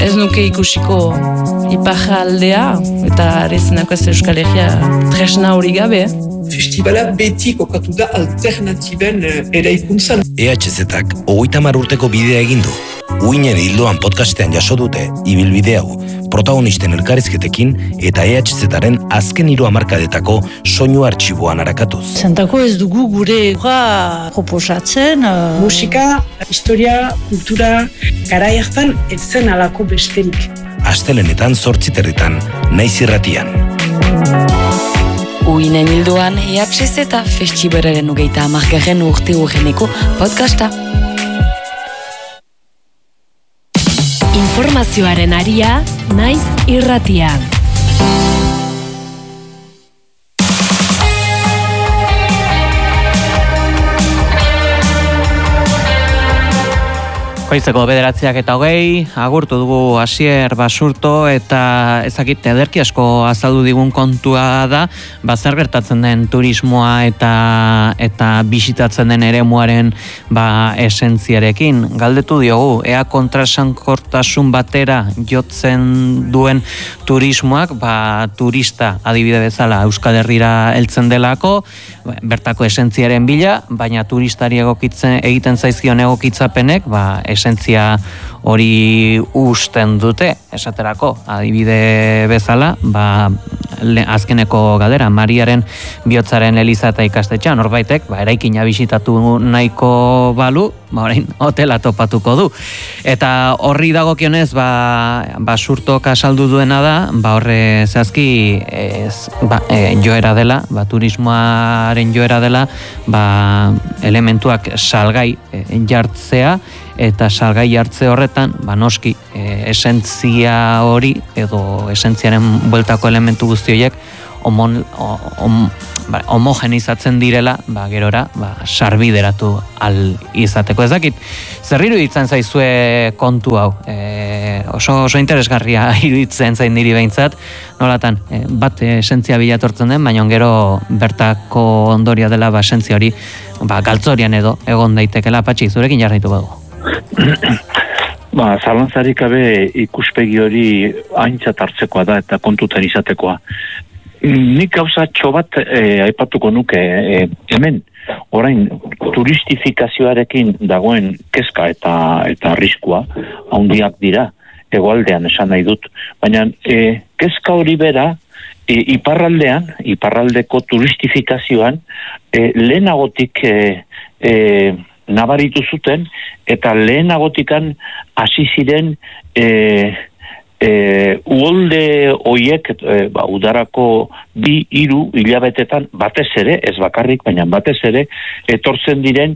Ez nuke ikusiko iparraldea eta arezenako ez Euskal Herria tresna hori gabe. Festivala beti kokatu da alternatiben eraikuntzan. EHZ-ak 30 urteko bidea egin du. Uinen hildoan podcastean jaso dute ibilbide hau, protagonisten elkarrizketekin eta EHZ-aren azken 3 hamarkadetako soinu artxiboan arakatuz. Zentako ez dugu gure proposatzen. Musika, historia, kultura, garai hartan ez zen alako besterik. Astelenetan 8:00 Naiz Irratian. Uinen hildoan EHZ eta festibalaren 30. urte urreneko podcasta. Informazioaren aria, Naiz Irratian. Goizeko 9:20, agurtu dugu Asier Basurto eta ezakit ederki asko azaldu digun kontua da, zer gertatzen den turismoa eta bisitatzen den eremuaren esentziarekin. Galdetu diogu, ea kontrasankortasun batera jotzen duen turismoak, turista adibide bezala Euskal Herrira heltzen delako, bertako esentziaren bila, baina turistari egiten zaizkion egokitzapenek, esentzia hori usten dute, esaterako, adibide bezala, azkeneko galdera, Mariaren Bihotzaren eliza eta ikastetxean, norbaitek, eraikina bisitatu nahiko balu, orain hotela topatuko du. Eta horri dagokionez, Basurtok asaldu duena da, horre zehazki joera dela, turismoaren joera dela, elementuak salgai jartzea, eta salgai jartze horretan, noski, esentzia hori, edo esentziaren bueltako elementu guzti horiek, homogenizatzen direla, gerora, sarbideratu al izateko. Ez dakit, zer iruditzen zaizue kontu hau? Oso interesgarria iruditzen zain niri behintzat, nolatan, bat esentzia bilatortzen den, baina gero bertako ondoria dela esentzia hori, galtzorian edo egon daitekela. Patxi, zurekin jarraitu badu. Zalantzarik gabe ikuspegi hori aintzat hartzekoa da eta kontutan izatekoa. Nik gauza txobat aipatuko nuke hemen, orain turistifikazioarekin dagoen kezka eta arriskua handiak dira, hegoaldean esan nahi dut, baina kezka hori bera iparraldeko turistifikazioan lehenagotik nabaritu zuten, eta lehenagotikan hasi ziren uholde hoiek udarako 2-3 hilabetetan batez ere, ez bakarrik, baina batez ere, etortzen diren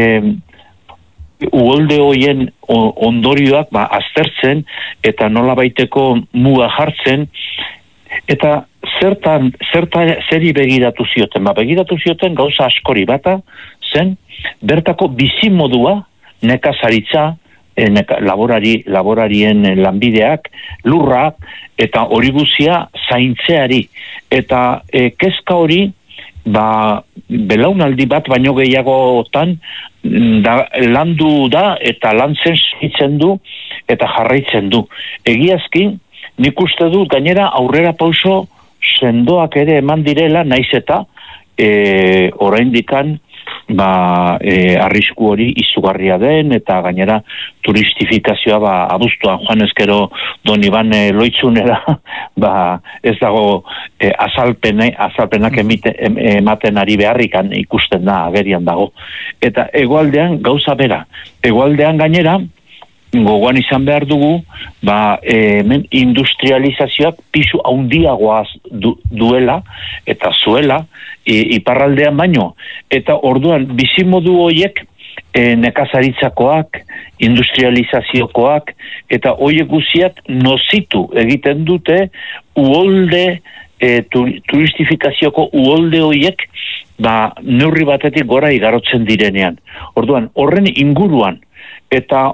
uholde hoien ondorioak aztertzen eta nolabaiteko muga jartzen, eta zeri begiratu zioten? Begiratu zioten gauza askori bata zen, bertako bizimodua, nekazaritza, laborarien lanbideak, lurrak, eta hori guzia zaintzeari. Eta kezka hori, belaunaldi bat baino gehiagotan landu da eta lantzen segitzen du eta jarraitzen du. Egiazki, nik uste dut gainera aurrera pauso sendoak ere eman direla, naiz eta oraindikan arrisku hori izugarria den, eta gainera turistifikazioa abuztuan joan ezkero Don Iban Loitzunera ez dago azalpenak ematen ari beharrikan ikusten da, agerian dago. Eta hegoaldean gauza bera, hegoaldean gainera gogoan izan behar dugu, hemen industrializazioak pisu handiagoa duela eta zuela iparraldean baino. Eta orduan bizimodu horiek nekazaritzakoak, industrializaziokoak, eta horiek guziak nozitu egiten dute uholde, turistifikazioako uholde horiek neurri batetik gora igarotzen direnean. Orduan, horren inguruan, eta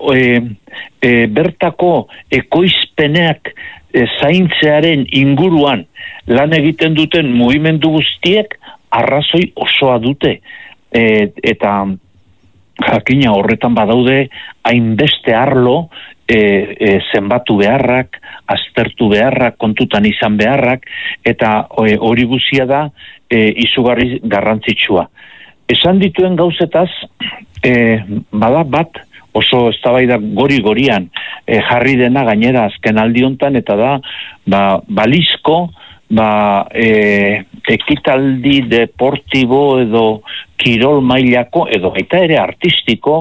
bertako ekoizpeneak zaintzearen inguruan lan egiten duten mugimendu guztiek arrazoi osoa dute. Eta jakina horretan badaude hainbeste arlo zenbatu beharrak, aztertu beharrak, kontutan izan beharrak, eta hori guzia da izugarri garrantzitsua. Esan dituen gauzetaz, bada bat, oso eztabaida gori-gorian jarri dena gainera azken aldi hontan, eta da, balizko, ekitaldi deportibo edo kirol mailako, edo baita ere artistiko,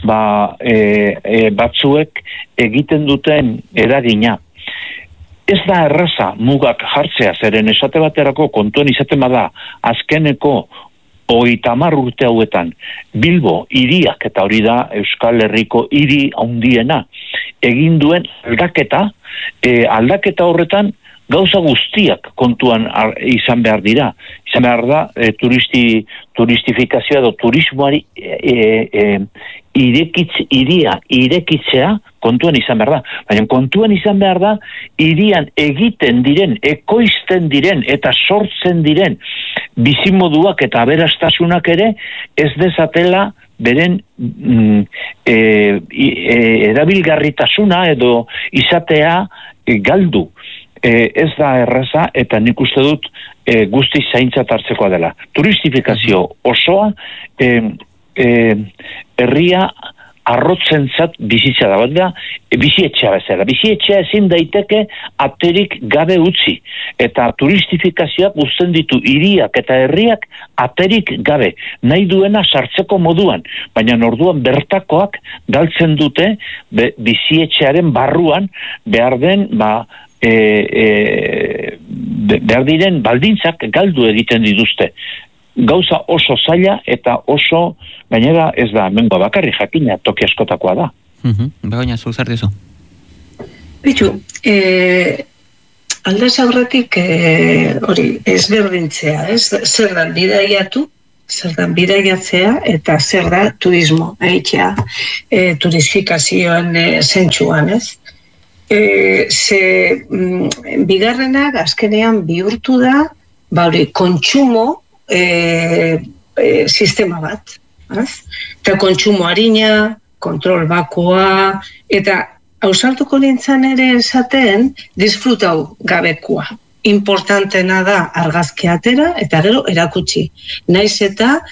batzuek egiten duten eragina. Ez da erraza mugak jartzea, zeren esate baterako kontuan izaten bada azkeneko 30 urte hauetan Bilbo hiriak, eta hori da Euskal Herriko hiri handiena, egin duen aldaketa horretan gauza guztiak kontuan izan behar dira. Izan behar da turistifikazioa edo turismoari irekitzea kontuan izan behar da. Baina kontuan izan behar da hirian egiten diren, ekoizten diren eta sortzen diren bizimoduak eta aberastasunak ere ez dezatela beren erabilgarritasuna edo izatea galdu. Ez da erraza eta nik uste dut guztiz zaintzat hartzekoa dela. Turistifikazio osoa herria arrotzentzat bizitza da, bat da, bizietxea bezala. Bizietxea ezin daiteke aterik gabe utzi. Eta turistifikazioak uzten ditu hiriak eta herriak aterik gabe. Nahi duena sartzeko moduan. Baina orduan bertakoak galtzen dute bizietxearen barruan behar den, behar diren baldintzak galdu egiten dituzte. Gauza oso zaila eta oso, gainera ez da mengoa bakarri jakina, toki askotakoa da. Begoña, zuk zer dizu? Bitu, aldez aurretik hori ezberdintzea, zer da bidaiatu, zer da bidaiatzea eta zer da turismo, eitzea, turistifikazioan zentsuan, ez? Bigarrenak azkenean bihurtu da, hori, kontsumo sistema bat, eta kontsumo harina, kontrol bakoa, eta ausartuko nintzen ere esaten disfrutau gabekoa. Importantena da argazki atera eta gero erakutsi. Naiz eta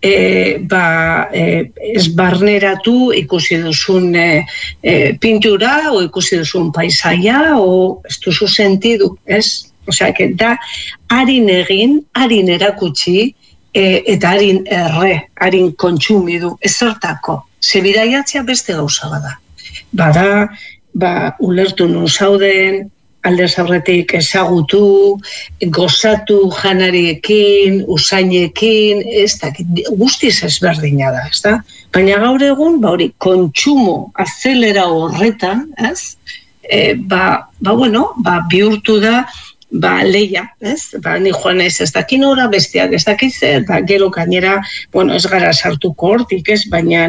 ez barneratu ikusi duzun pintura o ikusi duzun paisaia o ez duzu sentidu, ez? Osea, da harin egin, harin erakutsi eta harin kontsumidu ezertako. Zebidaiatzea beste gauza bada. Bada, ulertu nun zauden, aldez aurretik ezagutu, gozatu janariekin, usainekin, guztiz ezberdina da, ez da? Baina gaur egun, hori, kontsumo azelera horretan, ez? Bihurtu da, leia, ez? Ni joan ez dakin ora, besteak ez dakiz, gero gainera, ez gara sartuko hortik, ez? Baina,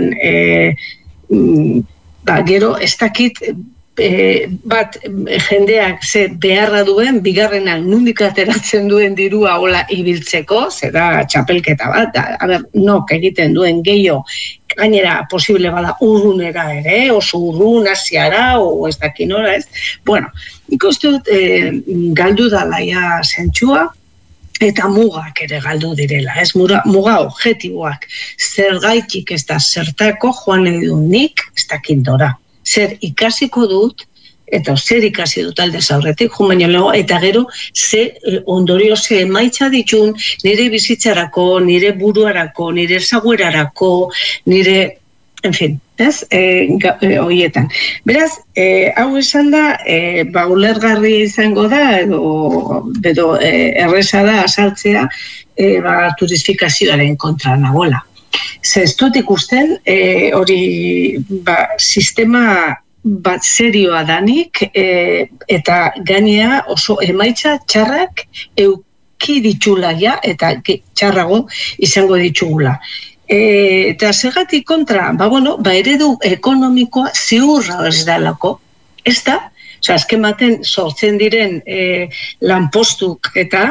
gero ez dakit, bat jendeak ze beharra duen, bigarrenak nundik ateratzen duen dirua hola ibiltzeko, zera txapelketa bat, nok egiten duen gehiago, gainera posible bada urrunera ere, oso urrun asiara, o ez dakinora, ez? Bueno, ikustu dut galdu dalaia zentsua, eta mugak ere galdu direla, ez? Muga objektiboak, zergaitik ez da zertako joan edun nik, ez dakindora. Zer ikasiko dut, eta zer ikasi dut aldez aurretik, eta gero ondorio ze emaitza ditun nire bizitzarako, nire buruarako, nire zaguerarako, nire, en fin, ez? Horietan. Beraz, hau esan da, ulergarri izango da, edo erreza da azaltzea turistifikazioaren kontra nagoela. Ez dut ikusten, hori sistema bat serioa danik, eta gainea oso emaitza txarrak euki ditxula ja, eta txarrago izango ditxugula. Eta segatik kontra, eredu ekonomikoa ziurra ez dalako, ez da? Azken baten sortzen diren lanpostuk eta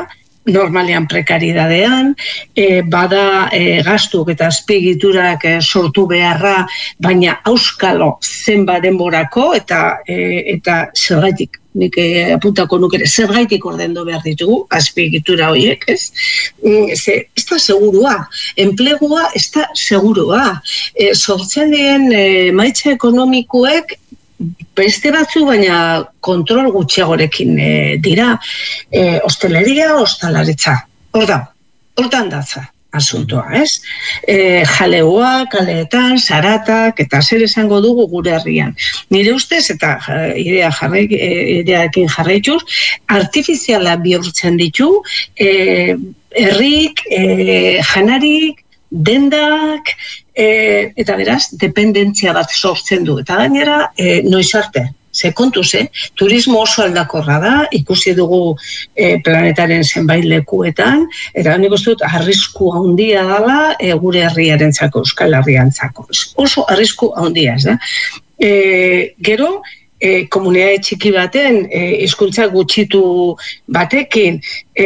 normalean prekaridadean, bada gastuk eta azpiegiturak sortu beharra, baina auskalo zenba denborako eta zergaitik, nik apuntako nukere, zergaitik ordendu behar ditugu, azpiegitura horiek, ez? Ez da segurua, enplegua ez da segurua. Sortzaileen maitza ekonomikoek beste batzu, baina kontrol gutxiagorekin dira. Hosteleria, hostalaritza. Hortan datza asuntoa, ez? Jaleoa, kaleetan, zaratak, eta zer esango dugu gure herrian. Nire ustez, eta idearekin jarraituz, artifiziala bihurtzen ditu, herrik, janarik, dendak, eta beraz, dependentzia bat sortzen du. Eta gainera, noiz arte. Ze kontuz, turismo oso aldakorra da, ikusi dugu planetaren zenbait lekuetan, eta nik uste dut arrisku handia dela gure herriarentzako, Euskal Herriantzako. Oso arrisku handia, ez da. Gero, komunitate txiki baten, hizkuntza gutxitu batekin,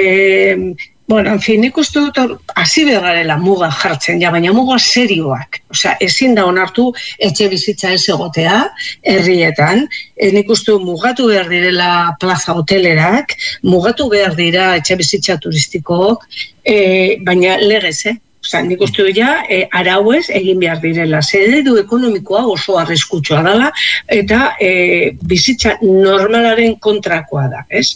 nik uste dut hasi beharrela muga jartzen, baina muga serioak. Osea, ezin da onartu etxe bizitza ez egotea herrietan. Nik uste dut mugatu behar direla plaza hotelerak, mugatu behar dira etxe bizitza turistikoak, baina legez, Osea, nik uste dut arauez egin behar direla. Eredu ekonomikoa oso arriskutsua dela, eta bizitza normalaren kontrakoa da, ez?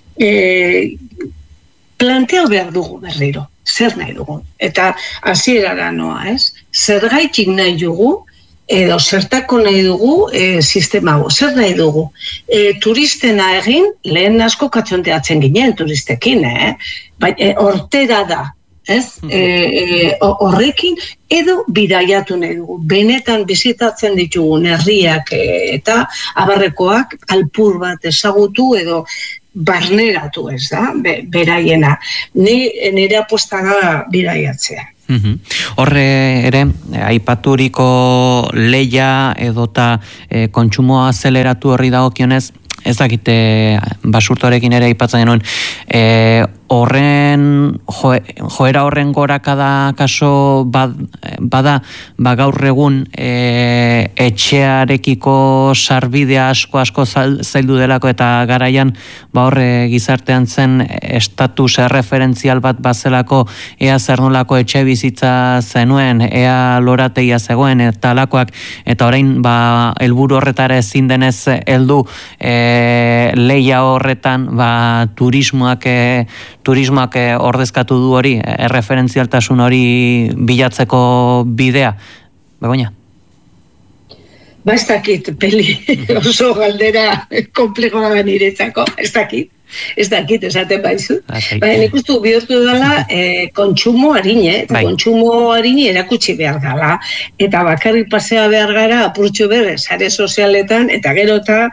Planteo behar dugu berriro, zer nahi dugu. Eta hasierara noa, ez? Zergaitik nahi dugu, edo zertako nahi dugu sistema hau, zer nahi dugu. Turistena egin, lehen asko katxonteatzen ginen turistekin, hortera da, ez? Horrekin, edo bidaiatu nahi dugu. Benetan bizitatzen ditugun herriak eta abarrekoak alpur bat ezagutu edo barneratu, ez da, beraiena. Nire aposta da bidaiatzea. Horre ere, aipaturiko lehia edota kontsumoa azeleratu horri dagokionez, ez dakite basurtorekin ere aipatzen genuen, joera horren gorakada kaso bada, gaur egun etxearekiko sarbidea asko zaildu delako, eta garaian horre gizartean zen estatus erreferentzial bat bazelako, ea zer nolako etxe bizitza zenuen, ea lorategia zegoen eta alakoak, eta orain helburu horretara ezin denez heldu lehia horretan turismoak ordezkatu du hori, erreferentzialtasun hori bilatzeko bidea. Begoña? Ez dakit, Peli, oso galdera komplejoa niretzako, ez dakit, esaten baizu. Baina nik uste bihurtu dela kontsumo harine, eta kontsumo harine erakutsi behar dela. Eta bakarrik pasea behar gara apurtxo behar, sare sozialetan, eta gero eta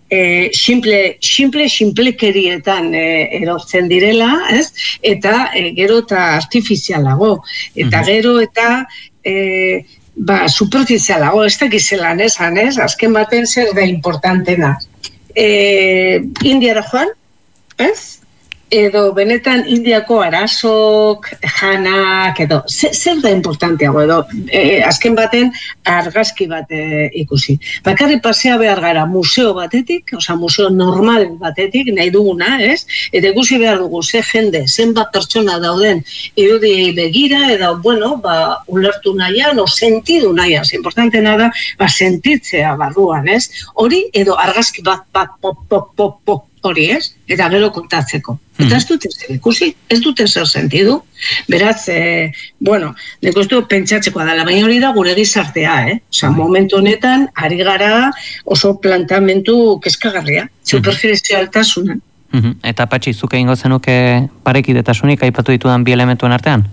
simplekerietan erortzen direla, ez? Eta gero eta artifizialago, eta gero eta superficialago, ez dakizelan esan, ez? Azken baten zer da importantena. Indiara joan, ez? Edo benetan Indiako arazok, janak, edo zer da importanteago, edo azken baten argazki bat ikusi. Bakarri pasea behar gara museo batetik, oza, museo normal batetik, nahi duguna, ez? Eta ikusi behar dugu, ze jende, zenbat pertsona dauden irudiei begira, edo, ulertu nahian, o sentidu nahian, importantena da, sentitzea barruan, ez? Hori, edo argazki bat, pop, hori, ez? Eta gero kontatzeko. Eta ez dute zer ikusi, ez dute zer sentidu. Beraz, nik uste pentsatzekoa dela, baina hori da gure gizartea, Osa, momentu honetan, ari gara oso plantamentu kezkagarria, superficialtasunan. Eta Patxi, zuke ingo zenuke parekidetasunik aipatu ditudan bi elementuen artean?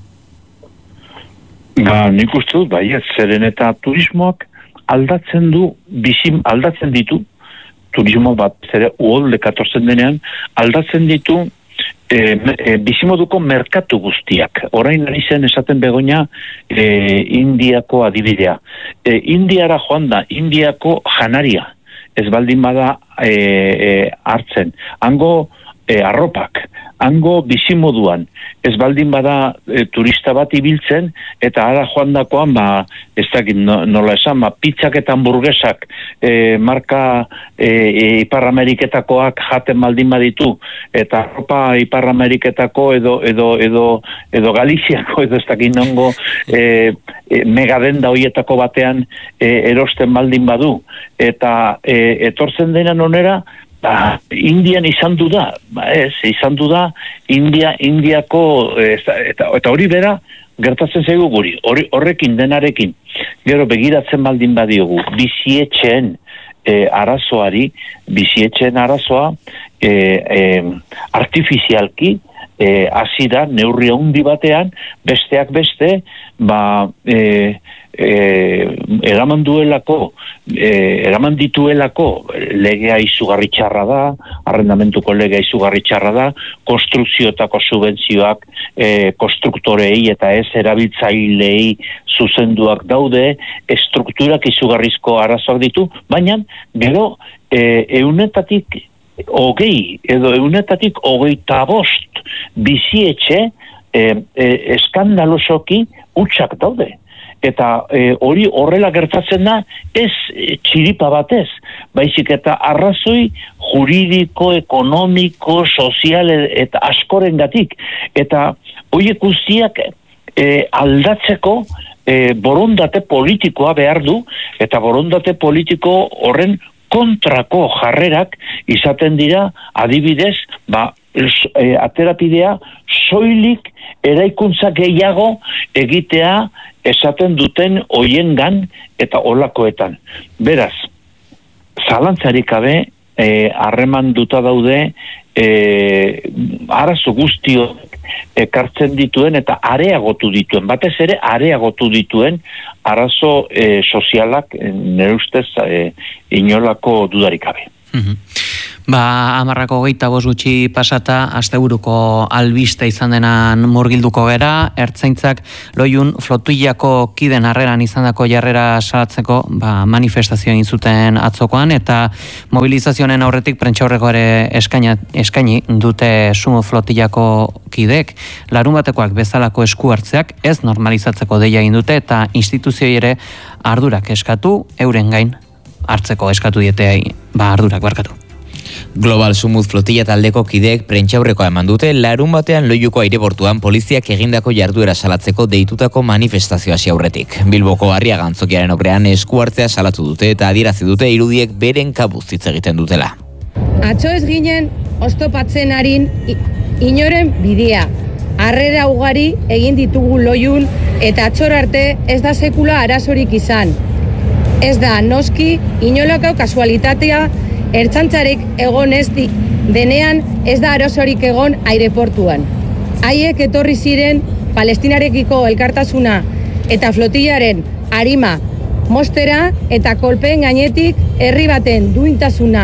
Nik uste dut, zeren eta turismoak aldatzen ditu, turismo bat, uholde katorzen denean, aldatzen ditu bizimoduko merkatu guztiak. Orain ari zen esaten Begoña Indiako adibidea. Indiara joan da, Indiako janaria, ez baldin bada hartzen. Hango arropak, hango bizimoduan, ez baldin bada turista bat ibiltzen, eta ara joandakoan, ez dakit nola esan, pizzak eta hamburguesak marka Ipar Ameriketakoak jaten baldin baditu, eta arropa Ipar Ameriketako edo Galiziako, edo ez dakit nongo megadenda hoietako batean erosten baldin badu, eta etortzen denan onera, Indian izan du da, izan du da Indiako, eta hori bera gertatzen zaigu guri, horrekin denarekin, gero begiratzen baldin badiogu, bizietxeen arazoa artifizialki hasi da neurri handi batean, besteak beste, eraman dituelako legea izugarri txarra da, arrendamentuko legea izugarri txarra da, konstrukzioetako subentzioak konstruktorei eta ez erabiltzailei zuzenduak daude, estrukturak izugarrizko arazoak ditu, baina gero eunetatik 20 edo 25 bizietxe eskandalosoki hutsak daude. Eta hori horrela gertatzen da ez txiripa batez, baizik eta arrazoi juridiko, ekonomiko, sozial eta askorengatik. Eta horiek guztiak aldatzeko borondate politikoa behar du, eta borondate politiko horren kontrako jarrerak izaten dira, adibidez, aterapidea soilik eraikuntza gehiago egitea esaten duten hoiengan eta olakoetan. Beraz, zalantzarik gabe harremanduta daude arazo guztiok ekartzen dituen eta areagotu dituen, batez ere areagotu dituen arazo sozialak nire ustez inolako dudarik gabe. 10:25 gutxi pasata asteburuko albiste izan denan murgilduko gera, ertzaintzak Loiun flotillako kiden harreran izandako jarrera salatzeko manifestazio egin zuten atzokoan, eta mobilizazioen aurretik prentsaurreko ere eskaini dute sumo flotillako kidek, larun batekoak bezalako esku hartzeak ez normalizatzeko deia egin dute, eta instituzioi ere ardurak eskatu, euren gain hartzeko eskatu diete ardurak barkatu. Global Sumut flotilla taldeko kideek prentsaurrekoa eman dute larun batean Loiuko aireportuan poliziak egindako jarduera salatzeko deitutako manifestazioa hasi aurretik. Bilboko Arriaga antzokiaren aurrean esku hartzea salatu dute eta adierazi dute irudiek beren kabuz hitz egiten dutela. Atzo ez ginen oztopatzen arin inoren bidea. Harrera ugari egin ditugu Loiun eta atzor arte ez da sekula arazorik izan. Ez da noski inolako kasualitatea ertzaintzarik egon ez denean ez da arazorik egon aireportuan. Haiek etorri ziren Palestinarekiko elkartasuna eta flotillaren arima mostera eta kolpeen gainetik herri baten duintasuna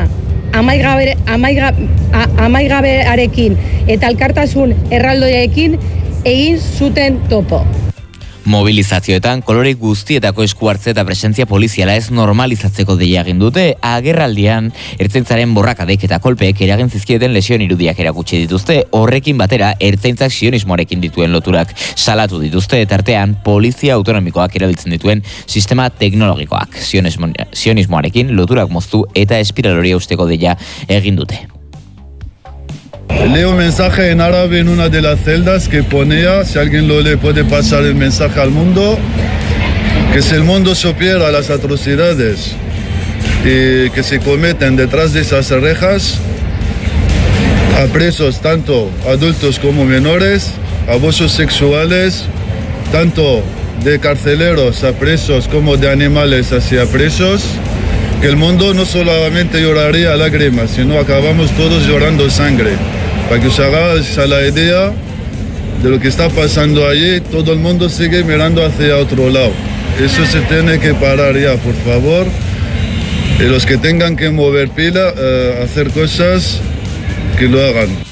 amaigabearekin eta elkartasun erraldoiarekin egin zuten topo. Mobilizazioetan kolore guztietako esku hartze eta presentzia poliziala ez normalizatzeko deia egin dute, agerraldian ertzaintzaren borrakadek eta kolpeek eragin zizkieten lesion irudiak erakutsi dituzte, horrekin batera ertzaintzak sionismoarekin dituen loturak salatu dituzte, eta artean polizia autonomikoak erabiltzen dituen sistema teknologikoak sionismoarekin loturak moztu eta espiralori eusteko deia egin dute. Leo un mensaje en árabe en una de las celdas que ponía, si alguien lo lee puede pasar el mensaje al mundo, que si el mundo supiera las atrocidades que se cometen detrás de esas rejas, a presos tanto adultos como menores, abusos sexuales, tanto de carceleros a presos como de animales hacia presos, que el mundo no solamente lloraría lágrimas, sino acabamos todos llorando sangre. Para que os hagáis a la idea de lo que está pasando allí, todo el mundo sigue mirando hacia otro lado. Eso se tiene que parar ya, por favor. Y los que tengan que mover pila, hacer cosas, que lo hagan.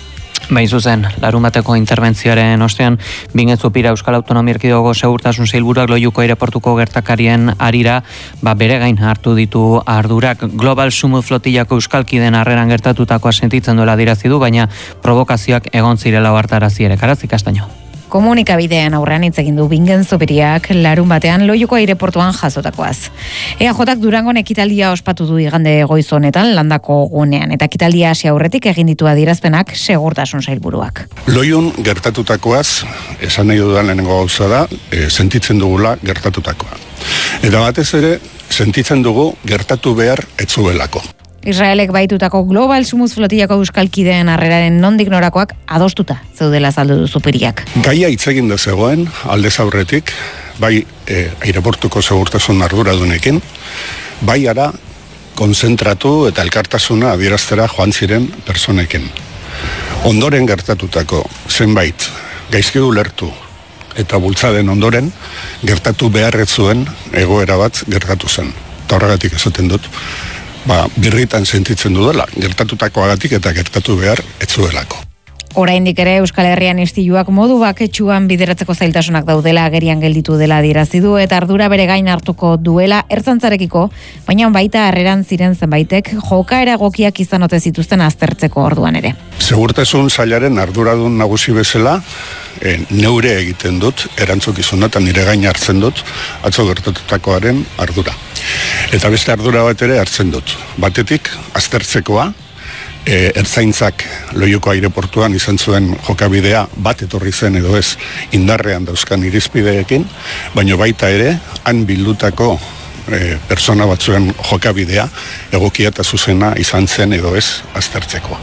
Bai zuzen, larunbateko interbentzioaren ostean, Bingezupira Euskal Autonomia Erkidegoko Segurtasun Sailburuak Loiuko aireportuko gertakarien harira, bere gain hartu ditu ardurak. Global Sumut Flotillako euskalkideen harreran gertatutakoa sentitzen duela dirazi du, baina provokazioak egon zirela ohartarazi ere. Karazi Kastaino. Komunikabidean aurrean hitz egin du Bingezupiriak larun batean Loiuko aireportuan jasotakoaz. EAJak Durangon ekitaldia ospatu du igande goiz honetan landako gunean, eta ekitaldia hasi aurretik egin ditu adierazpenak Segurtasun Sailburuak. Loiun gertatutakoaz, esan nahi dudan lehenengo gauza da, sentitzen dugula gertatutakoa. Eta batez ere, sentitzen dugu gertatu behar etzuelako. Israelek baitutako Global Sumut Flotillako euskalkideen harreraren nondik norakoak adostuta zeudela azaldu du Zupiriak. Gaia hitz egin da zegoen, aldez aurretik, bai aireportuko segurtasun arduradunekin, bai ara konzentratu eta elkartasuna adieraztera joan ziren personekin. Ondoren gertatutako zenbait gaizki ulertu eta bultzaden ondoren gertatu beharrez zuen egoera bat gertatu zen. Eta horregatik esaten dut, birritan sentitzen dudala, gertatutakoagatik eta gertatu behar etzuelako. Oraindik ere Euskal Herrian istiluak modu baketsuan bideratzeko zailtasunak daudela agerian gelditu dela adierazi du, eta ardura bere gain hartuko duela ertzantzarekiko, baina baita harreran ziren zenbaitek jokaera egokiak izan ote zituzten aztertzeko orduan ere. Segurtasun sailaren arduradun nagusi bezala, neure egiten dut, erantzukizuna eta nire gain hartzen dut, atzo gertatutakoaren ardura. Eta beste ardura bat ere hartzen dut. Batetik, aztertzekoa, ertzaintzak Loiuko aireportuan izan zuen jokabidea bat etorri zen edo ez indarrean dauzkan irizpideekin, baina baita ere, han bildutako persona batzuen jokabidea egokia eta zuzena izan zen edo ez aztertzekoa.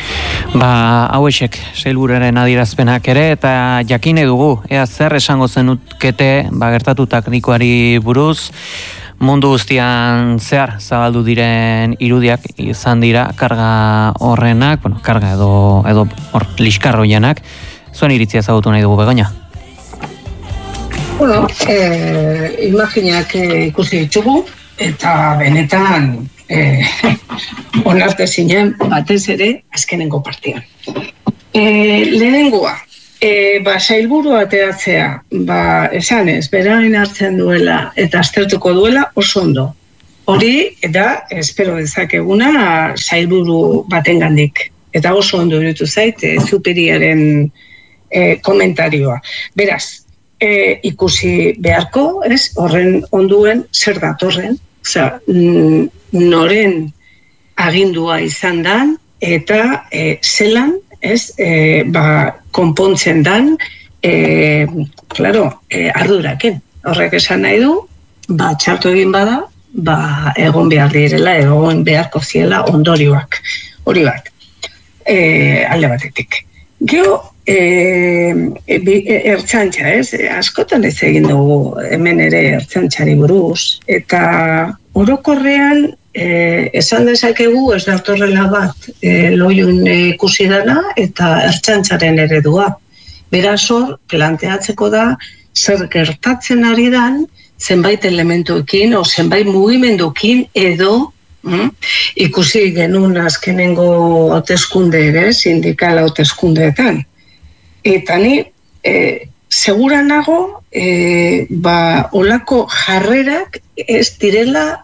Hauexek sailburuaren adierazpenak ere, eta jakine dugu, ea zer esango zenukete gertatutakoari buruz. Mundu guztian zehar zabaldu diren irudiak izan dira karga horrenak, karga edo liskarroianak. Zuen iritzia ezagutu nahi dugu, Begoña? Imaginak ikusi ditugu, eta benetan onarte zinen batez ere azkenengo partian. Lehenengoa, sailburua ateratzea, esanez, berain hartzen duela eta aztertuko duela oso ondo. Hori, eta espero dezakeguna sailburu batengandik. Eta oso ondo iruditu zait, Zupiriaren komentarioa. Beraz, ikusi beharko, horren onduen zer datorren, noren agindua izan dan, eta zelan, konpontzen dan, arduraken. Horrek esan nahi du, txartu egin bada, egon behar direla, egon beharko ziela ondorioak. Hori bat, alde batetik. Gero, ertzantza, askotan ez egin dugu hemen ere ertzantzari buruz, eta orokorrean esan dezakegu ez datorrela bat Loiun ikusi dana eta ertzantzaren eredua. Beraz hor, planteatzeko da zer gertatzen ari dan zenbait elementuekin o zenbait mugimenduekin edo ikusi genuen azkenengo hauteskunde ere, sindikal hauteskundeetan. Eta ni segura nago olako jarrerak ez direla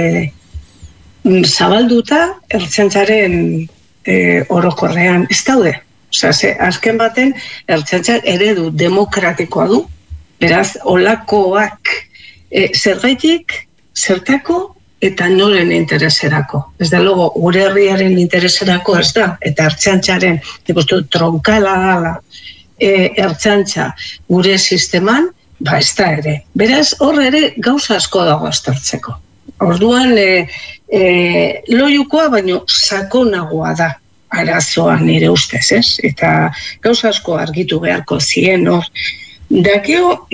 zabalduta ertzaintzaren orokorrean ez daude. Azken baten ertzaintzak eredu demokratikoa du, beraz olakoak zergaitik, zertako eta noren intereserako. Ez da logo, gure herriaren intereserako ez da, eta ertzaintzaren tronkala dala ertzaintza gure sisteman, ez da ere. Beraz, hor ere gauza asko dago aztertzeko. Orduan, Loiukoa baino sakonagoa da arazoa nire ustez, ez? Eta gauza asko argitu beharko zien hor. Dakeo,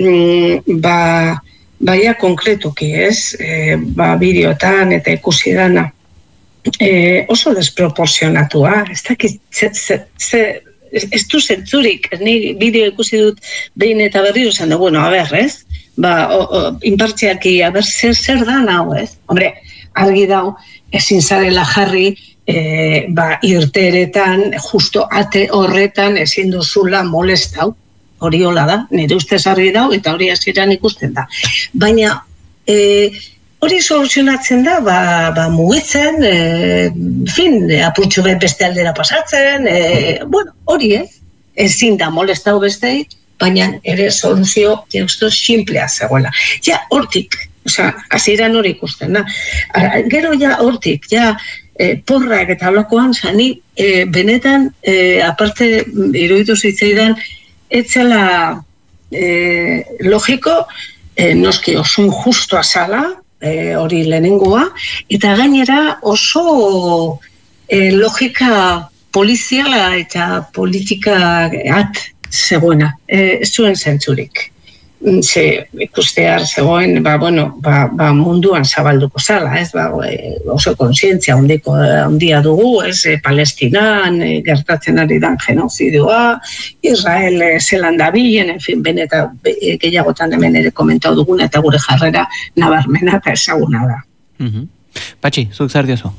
baia konkretuki, ez? Bideotan eta ikusi dana. Oso desproporzionatua, ez dakit, ez du zentzurik, ni bideo ikusi dut behin eta berriro esan da, ez? Inpartzialki, zer da nago, ez? Hombre, argi dau, ezin zarela jarri irteeretan, justo ate horretan ezin duzula molestau, hori hola da, nire ustez argi dau, eta hori hasieran ikusten da. Baina, hori soluzionatzen da, mugitzen, apurtxu beste aldera pasatzen, hori ezin da molestau bestei, baina ere soluzio justo simplea zegoela. Ja, hortik, hasieran hori ikusten da. Gero ja hortik, porrak eta lokoan zani, benetan, aparte, iruditu zitzaidan, etzela logiko, noski osun justoa zala, hori lehenengoa, eta gainera oso logika poliziala eta politikaat zegoena, ez zuen zentzurik. Ikustear zegoen, munduan zabalduko zala, oso kontzientzia handia dugu, Palestinan gertatzen ari dan genozidioa, Israel zelan dabilen, beneta gehiagotan hemen ere komentau duguna eta gure jarrera nabarmena eta ezaguna da. Patxi, zuk zer diozu?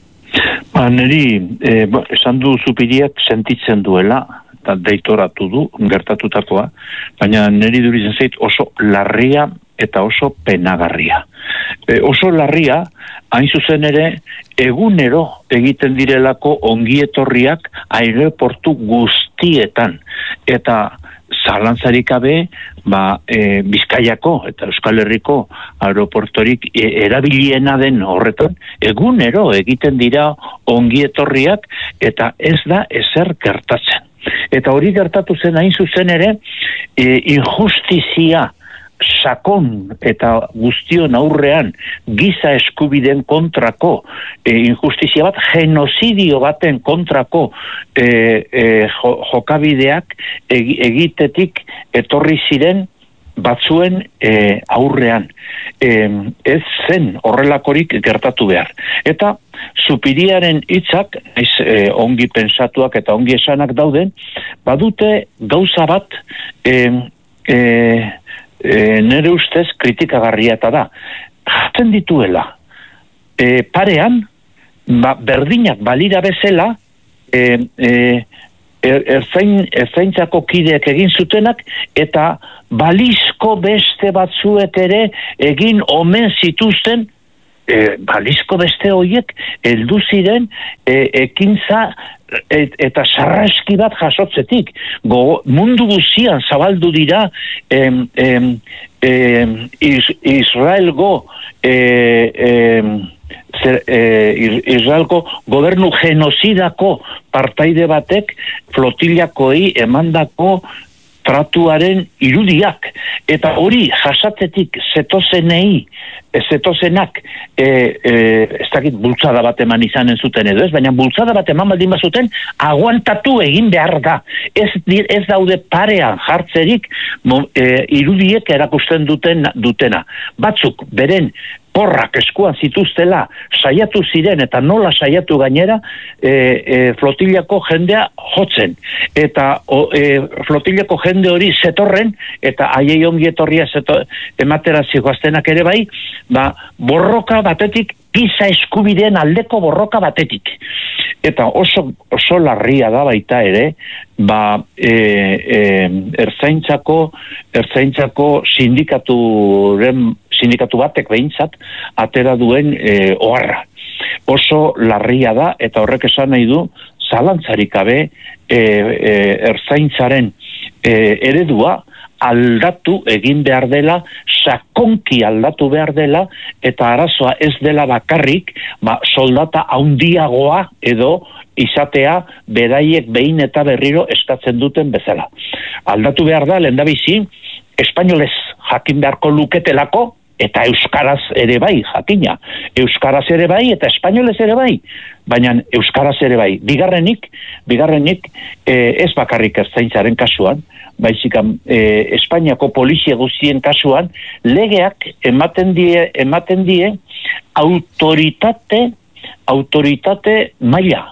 Neri, esan du Zupiriak sentitzen duela, eta deitoratu du gertatutakoa, baina niri duritzen zait oso larria eta oso penagarria. Oso larria, hain zuzen ere, egunero egiten direlako ongietorriak aireportu guztietan. Eta zalantzarik gabe, Bizkaiako eta Euskal Herriko aeroportorik erabiliena den horretan, egunero egiten dira ongietorriak eta ez da ezer gertatzen. Eta hori gertatu zen hain zuzen ere, injustizia sakon eta guztion aurrean giza eskubideen kontrako injustizia bat, genozidio baten kontrako jokabideak egitetik etorri ziren batzuen aurrean. Ez zen horrelakorik gertatu behar. Eta Zupiriaren hitzak, ongi pensatuak eta ongi esanak dauden, badute gauza bat nere ustez kritikagarria eta da. Jaten dituela, parean, berdinak balira bezala, ertzaintzako kideek egin zutenak, eta balizko beste batzuek ere egin omen zituzten, balizko beste horiek heldu ziren ekintza eta sarraski bat jasotzetik. Mundu guztian zabaldu dira Israelgo Israelko gobernu genozidako partaide batek flotiliakoi emandako tratuaren irudiak, eta hori jasatzetik zetozenak ez dakit bultzada bat eman izanen zuten edo ez, baina bultzada bat eman baldin bazuten aguantatu egin behar da. Ez daude parean jartzerik irudiek erakusten dutena. Batzuk beren porrak eskuan zituztela saiatu ziren eta nola saiatu gainera flotiliako jendea jotzen. Eta flotiliako jende hori zetorren eta haiei ongi etorria ematera zigoaztenak ere bai, borroka batetik, giza eskubideen aldeko borroka batetik. Eta oso larria da baita ere, ertzaintzako sindikatu batek behintzat atera duen oharra. Oso larria da, eta horrek esan nahi du, zalantzarik gabe ertzaintzaren eredua aldatu egin behar dela, sakonki aldatu behar dela, eta arazoa ez dela bakarrik, soldata handiagoa edo izatea beraiek behin eta berriro eskatzen duten bezala. Aldatu behar da, lehendabizi, espainolez jakin beharko luketelako, eta euskaraz ere bai, jakina. Euskaraz ere bai, eta espainolez ere bai, baina euskaraz ere bai. Bigarrenik, ez bakarrik ertzaintzaren kasuan, baizik Espainiako polizia guztien kasuan, legeak ematen die autoritate maila.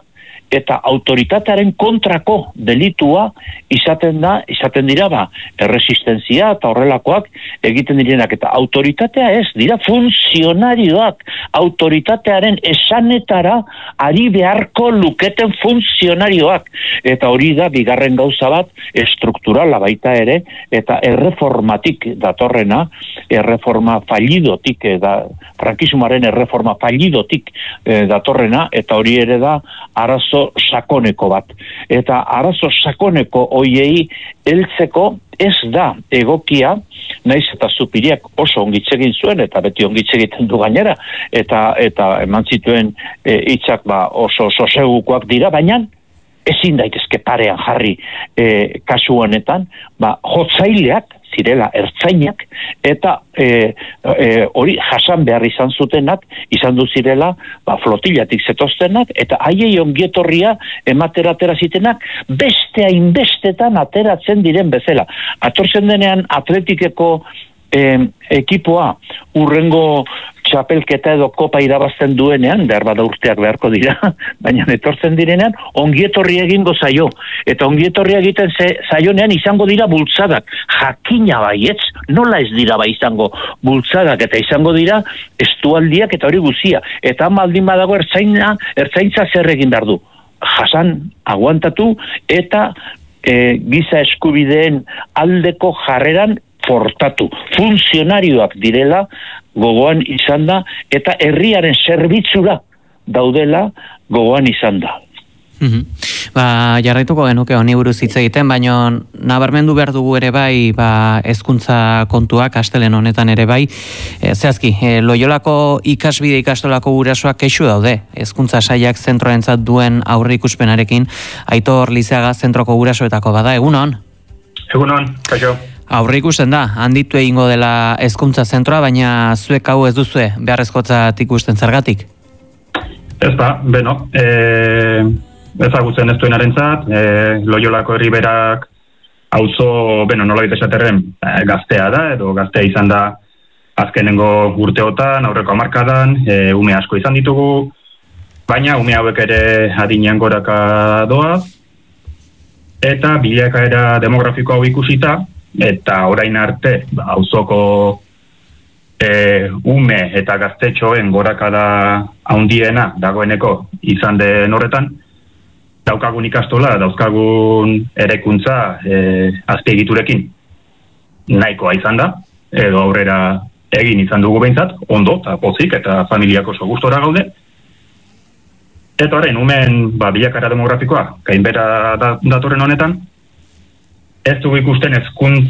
eta autoritatearen kontrako delitua izaten dira erresistentzia eta horrelakoak egiten direnak, eta autoritatea ez dira funtzionarioak, autoritatearen esanetara ari beharko luketen funtzionarioak, eta hori da bigarren gauza bat estrukturala baita ere, eta erreformatik datorrena, erreforma fallidotik, frankismoaren erreforma fallidotik datorrena, eta hori ere da arazo sakoneko bat. Eta arazo sakoneko hoiei heltzeko ez da egokia, naiz eta Zupiriak oso ongitzegin zuen, eta beti ongitzegiten du gainera, eta eman zituen hitzak oso segukoak dira, baina ezin daitezke parean jarri kasu honetan, jotzaileak zirela ertzainak, eta hori jasan behar izan zutenak, izan du zirela flotillatik zetoztenak, eta haiei ongietorria ematera zitenak, beste hainbestetan ateratzen diren bezala. Atortzen denean Atletikeko ekipoa urrengo txapelketa edo kopa irabazten duenean, behar bada urteak beharko dira, baina etortzen direnean, ongietorri egingo zaio. Eta ongietorri egiten zaionean izango dira bultzadak. Jakina baietz, nola ez dira izango bultzadak, eta izango dira estualdiak eta hori guzia. Eta maldin badago ertzaintza zer egin behar du. Jasan, aguantatu, eta giza eskubideen aldeko jarreran portatu. Funtzionarioak direla gogoan izan da, eta herriaren zerbitzura daudela gogoan izan da. Jarraituko genuke honi buruz hitz egiten, baina nabarmendu behar dugu ere bai, hezkuntza kontuak astelen honetan ere bai. Zehazki, Loiolako ikasbide ikastolako gurasoak kexu daude. Hezkuntza sailak zentroentzat duen aurreikuspenarekin, Aitor Lizeaga zentroko gurasoetako bada, egunon? Egunon, kaixo. Aurreikusten da, handitu egingo dela hezkuntza zentroa, baina zuek hau ez duzue beharrezkotzat ikusten zergatik? Ez da, ezagutzen ez duenarentzat, Loiolako herriberak auzo, nolabait esaterren gaztea da, edo gaztea izan da azkenengo urteotan, aurreko hamarkadan, ume asko izan ditugu, baina ume hauek ere adinean goraka doa, eta bilakaera demografiko hau ikusita, eta orain arte auzoko ume eta gaztetxoen gorakada handiena dagoeneko izan den horretan, daukagun ikastola, dauzkagun eraikuntza azpiegiturekin nahikoa izan da, edo aurrera egin izan dugu behintzat, ondo, eta pozik, eta familiako oso gustora gaude. Eta horrein, umen bilakara demografikoa, gainbera datorren honetan, ez dugu ikusten hezkuntza